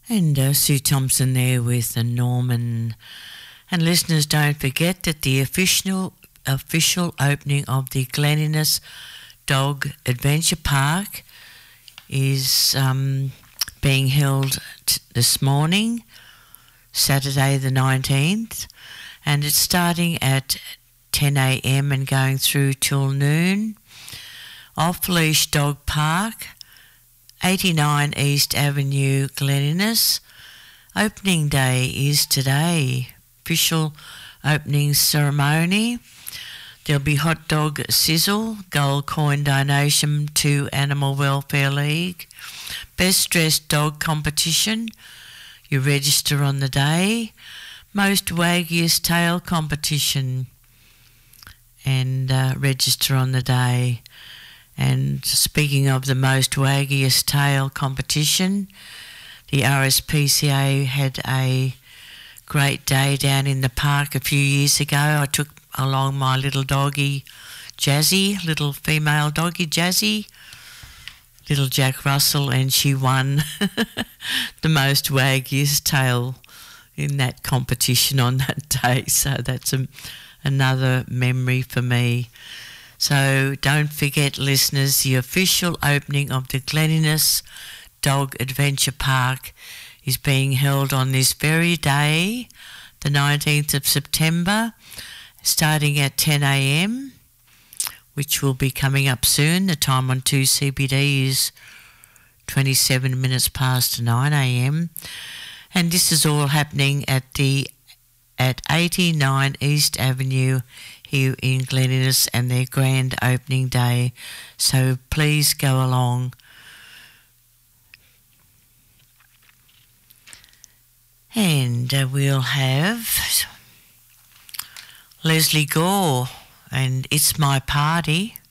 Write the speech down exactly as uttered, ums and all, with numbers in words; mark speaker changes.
Speaker 1: And uh, Sue Thompson there with the Norman. And listeners, don't forget that the official official opening of the Glen Innes Dog Adventure Park is um, being held t- this morning, Saturday the nineteenth, and it's starting at ten a m and going through till noon. Off-leash Dog Park, eighty-nine East Avenue, Glen Innes. Opening day is today. Official opening ceremony. There'll be hot dog sizzle, gold coin donation to Animal Welfare League, best dressed dog competition. You register on the day. Most waggiest tail competition, and uh, register on the day. And speaking of the most waggiest tail competition, the R S P C A had a great day down in the park a few years ago. I took along my little doggy Jazzy, little female doggy Jazzy, little Jack Russell, and she won the most waggiest tail in that competition on that day. So that's a, another memory for me. So don't forget, listeners, the official opening of the Glen Innes Dog Adventure Park is being held on this very day, the nineteenth of September, starting at ten a m, which will be coming up soon. The time on two C B D is twenty-seven minutes past nine a m, and this is all happening at the at eighty-nine East Avenue here in Glen Innes, and their grand opening day. So please go along. And uh, we'll have Leslie Gore and It's My Party.